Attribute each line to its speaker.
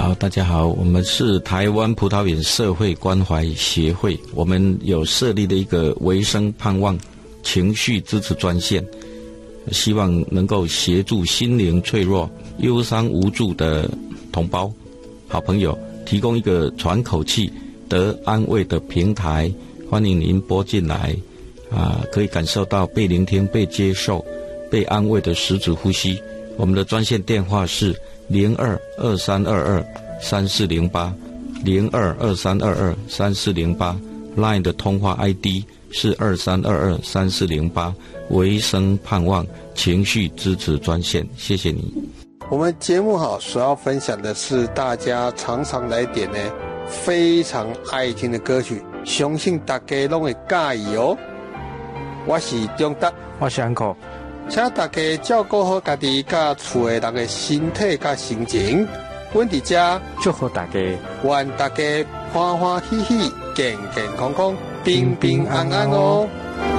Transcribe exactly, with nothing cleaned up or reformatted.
Speaker 1: 好，大家好，我们是台湾葡萄园社会关怀协会，我们有设立的一个维生盼望情绪支持专线，希望能够协助心灵脆弱、忧伤无助的同胞、好朋友，提供一个喘口气、得安慰的平台。欢迎您拨进来，啊，可以感受到被聆听、被接受、被安慰的十指呼吸。我们的专线电话是零二二三二二三四零八，零二二三二二三四零八。Line 的通话 I D 是二三二二三四零八，维生盼望情绪支持专线。谢谢你。
Speaker 2: 我们节目好所要分享的是大家常常来点呢非常爱听的歌曲，相信大家都会介意哦。我是中达，
Speaker 3: 我是 Uncle。
Speaker 2: 请大家照顾好家己甲厝的人的身体甲心情，阮伫遮
Speaker 3: 祝福大家，
Speaker 2: 愿大家欢欢喜喜、健健康康、平平安安哦。